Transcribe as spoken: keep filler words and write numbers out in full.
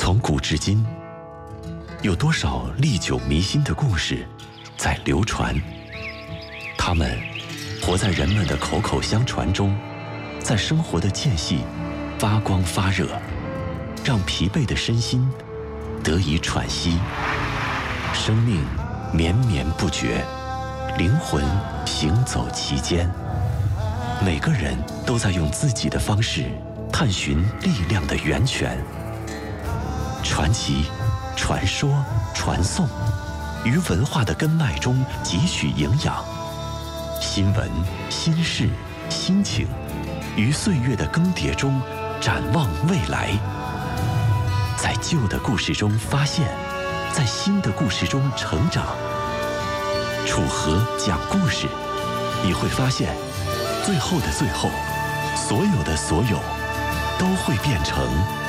从古至今，有多少历久弥新的故事在流传？它们活在人们的口口相传中，在生活的间隙发光发热，让疲惫的身心得以喘息。生命绵绵不绝，灵魂行走其间。每个人都在用自己的方式探寻力量的源泉。传奇、传说、传颂，于文化的根脉中汲取营养。新闻、心事、心情，于岁月的更迭中展望未来。在旧的故事中发现，在新的故事中成长。楚河讲故事，你会发现，最后的最后，所有的所有，都会变成